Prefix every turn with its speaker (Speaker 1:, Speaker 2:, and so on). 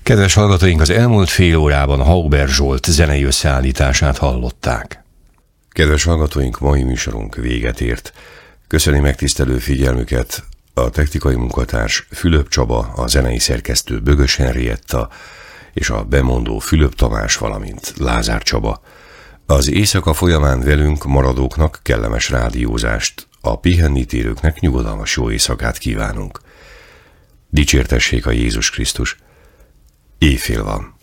Speaker 1: Kedves hallgatóink, az elmúlt fél órában Hauber Zsolt zenei összeállítását hallották. Kedves hallgatóink, mai műsorunk véget ért. Köszöni megtisztelő figyelmüket a technikai munkatárs Fülöp Csaba, a zenei szerkesztő Bögös Henrietta és a bemondó Fülöp Tamás, valamint Lázár Csaba. Az éjszaka folyamán velünk maradóknak kellemes rádiózást, a pihenni térőknek nyugodalmas jó éjszakát kívánunk. Dicsértessék a Jézus Krisztus! Éjfél van.